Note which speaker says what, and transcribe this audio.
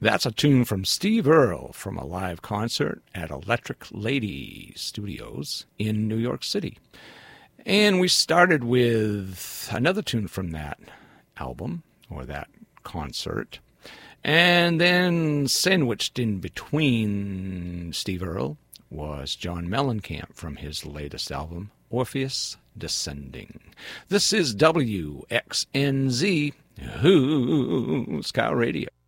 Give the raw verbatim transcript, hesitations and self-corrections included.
Speaker 1: That's a tune from Steve Earle from a live concert at Electric Lady Studios in New York City. And we started with another tune from that album, or that concert. And then sandwiched in between Steve Earle was John Mellencamp from his latest album, Orpheus Descending. This is W X N Z, Who's Cow Radio.